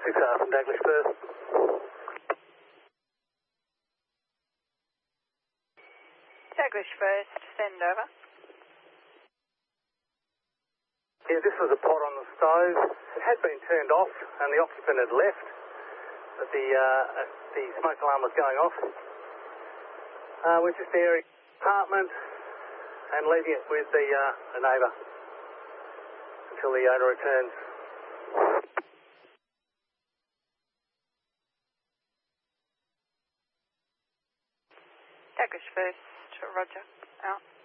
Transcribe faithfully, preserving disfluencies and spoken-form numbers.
six R from Daglish First. Daglish First, send over. Yeah, this was a pot on the stove. It had been turned off and the occupant had left, but the, uh, the smoke alarm was going off. Uh, we're just airing the apartment and leaving it with the, uh, the neighbour until the owner returns. Daglish First, Roger, out.